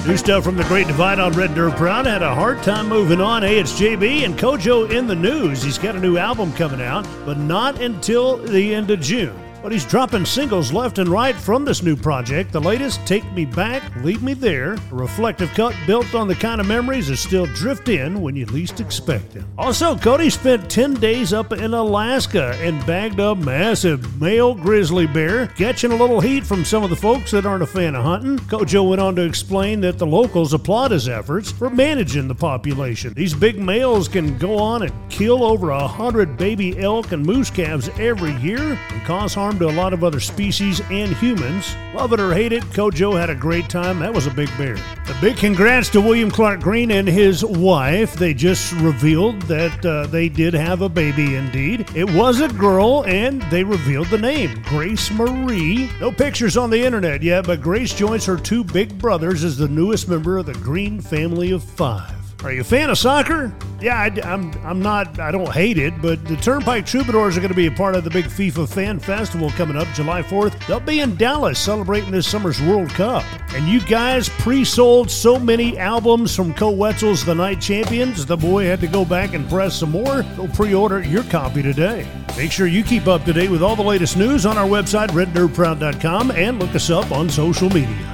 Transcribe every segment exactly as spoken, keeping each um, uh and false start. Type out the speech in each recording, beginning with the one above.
New stuff from the Great Divide on Red Dirt Proud. Had a hard time moving on. Hey, it's J B and Kojo in the news. He's got a new album coming out, but not until the end of June. But he's dropping singles left and right from this new project. The latest, Take Me Back, Leave Me There, a reflective cut built on the kind of memories that still drift in when you least expect them. Also, Cody spent ten days up in Alaska and bagged a massive male grizzly bear, catching a little heat from some of the folks that aren't a fan of hunting. Kojo went on to explain that the locals applaud his efforts for managing the population. These big males can go on and kill over a hundred baby elk and moose calves every year and cause harm to a lot of other species and humans. Love it or hate it, Kojo had a great time. That was a big bear. A big congrats to William Clark Green and his wife. They just revealed that uh, they did have a baby indeed. It was a girl, and they revealed the name, Grace Marie. No pictures on the internet yet, but Grace joins her two big brothers as the newest member of the Green family of five. Are you a fan of soccer? Yeah, I, I'm I'm not, I don't hate it, but the Turnpike Troubadours are going to be a part of the big FIFA Fan Festival coming up July fourth. They'll be in Dallas celebrating this summer's World Cup. And you guys pre-sold so many albums from Co Wetzel's The Night Champions, the boy had to go back and press some more. Go pre-order your copy today. Make sure you keep up to date with all the latest news on our website, red dirt proud dot com, and look us up on social media.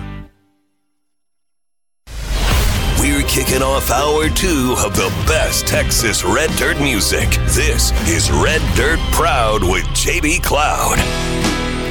We're kicking off hour two of the best Texas Red Dirt music. This is Red Dirt Proud with J B Cloud.